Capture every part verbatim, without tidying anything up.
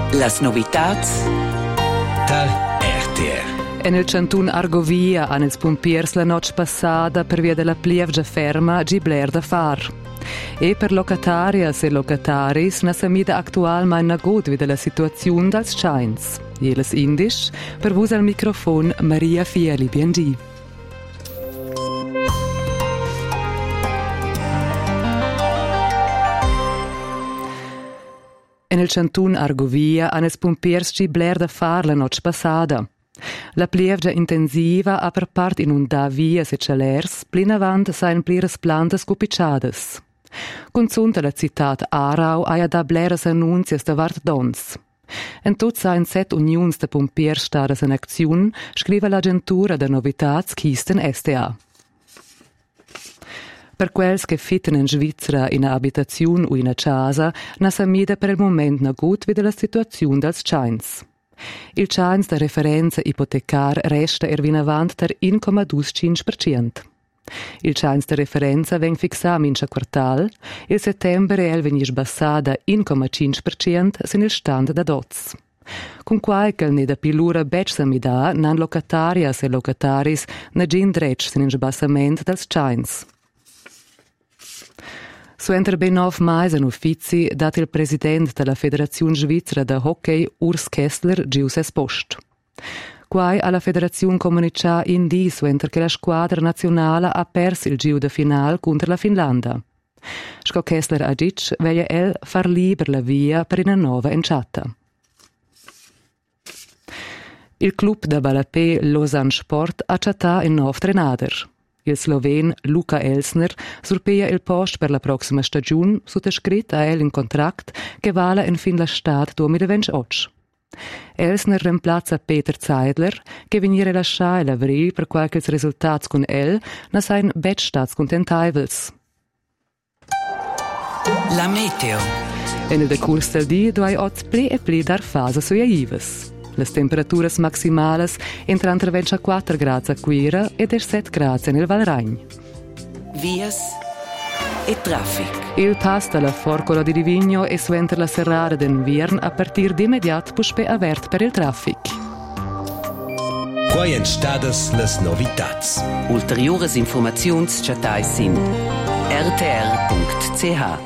Las novitats dal R T R. E nel cantun Argovia han ils pompiers la noche passada per via della plievgia ferma gibler da far. E per locatarias e locataris na samida actual mai na god vida la situazione dals chains. Jeles indisch, per vus al microfon Maria Fieli B N D. E nel cantun Argovia han ils pompiers gibler da far la noche passada. La plievgia intensiva ha per part inundà vias e celers, plin avant sain pliras plantas cupicciadas. Consunta la citat Aarau aia da bleras annunzias da vart dons. En tot sain set unions de pompiers stadas en acziun, scriva l'agentura de novitats Kisten S T A. Per quels che fitten in Svizzera in abitaziun o in a casa, na samida per il moment na gut vide la situaziun dels chains. Il chains da referenza ipotecar resta ervinavant ter uno virgola venticinque per cento. Il chains da referenza veng fixam in quartal, il settembre el vegni sbassada uno virgola cinque per cento sin il stand da dots. Con quai che ne da pilura bec samida nan locatarias e locataris na gin drec sin in sbassament dels chains. Suenter ben nov mais en uffizi dat il president della Federazione Svizzera de Hockey Urs Kessler gius es post. Quai alla Federazione comunicà in di suenter che la squadra nazionale ha perso il giu de final contro la Finlandia. Sco Kessler ha dic veglia el far liber la via per una nova enciata. Il club da Balapé Lausanne Sport ha chattà in nov trenader. Il sloven Luka Elsner surpeia il post per la prossima stagione, sottoscritto a el in contract che vala in fin la stat duemilaventotto. Elsner reemplaza Peter Zeidler, che venire lascià l'avril per qualche risultati con el, na sein bet stats contentaivels. La meteo. E nel decurs del di duai oz pli e pli dar fasa sui aives. Las temperaturas maximales entran tra ventiquattro gradi a Quira e diciassette gradi nel Valragn. Vias e traffic. Il pass dalla Forcola di Divigno e suenter la serrare d'Inviern a partir di immediat puspe avert per il traffic. Quai en stadas las novitats. Ulteriores informaziuns chatai sin r t r punct c h.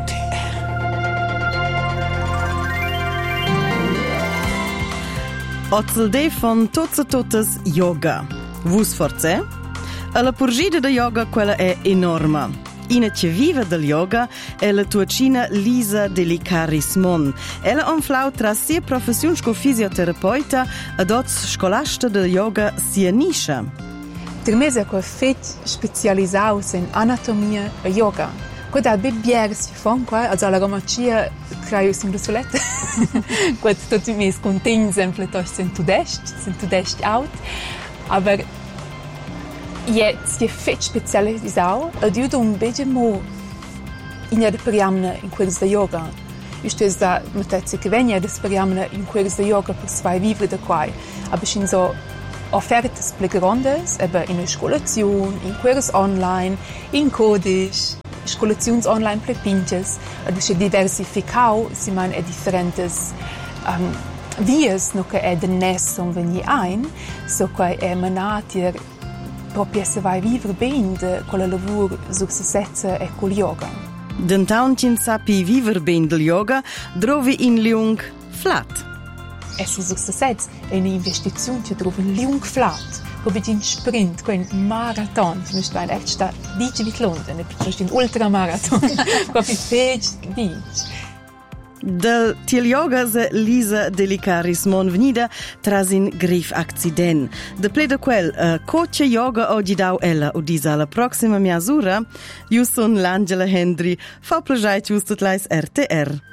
Ozel de von tots e totes yoga. Vus forse? La purgida de yoga quella è enorme. Ina che vive del yoga è la tuacina Lisa Delicarismon. Ella ha inflau tra sia professione sco fisioterapeuta ed oz scolasta de yoga sia niscia. Der mese quel fet specialisaus in anatomia e yoga. Quod al bebbiers fan qua, also alla romacia craius in rusolette. Quod tot mes contegn sempre toch sind tudest, sind tudest out. Aber jetzt je fet specialisau, ed io un bege mo in der periamna in quels de yoga. Isto es da metazzi che venia des periamna in quels de yoga per zwei vivre de quai. Aber shin so offertes plegrondes, aber in Scholazion, in quels online, in codisch. Scolaziuns online per pinches, ed è diversificau, si man è differentes um, vies, no che è den nes son veni ein, so che è manatir proprio se vai vivere ben de quella lavur successezza e col yoga. Den tauncin sapi viver ben del yoga, drovi in liung flat. Essa successezza è un'investizione che trovi liung flat. Come un sprint, un marathon, fino a un echt sta dieci vit London, e poi un ultramarathon, proprio page dieci. Del til yoga se Lisa Delicarismon venida tras in grif accident. De ple de quel uh, coach yoga oggi dau ella o disa la prossima misura, io son l'Angela Hendry, fa plajai giusto lais R T R.